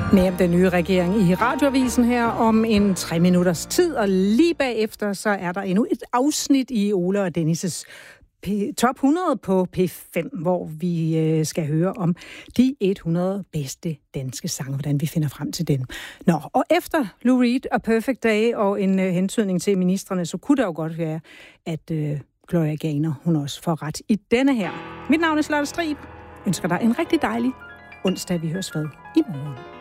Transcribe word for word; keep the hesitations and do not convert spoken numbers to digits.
Mere om den nye regering i Radioavisen her om en tre minutters tid, og lige bagefter så er der endnu et afsnit i Ole og Dennis' P- top hundrede på P fem, hvor vi øh, skal høre om de hundrede bedste danske sange, hvordan vi finder frem til den. Nå, og efter Lou Reed og Perfect Day og en øh, hentydning til ministerne, så kunne det jo godt være, at øh, Gloria Gaynor, hun også får ret i denne her. Mit navn er Charlotte Strib. Ønsker dig en rigtig dejlig onsdag, vi høres ved i morgen.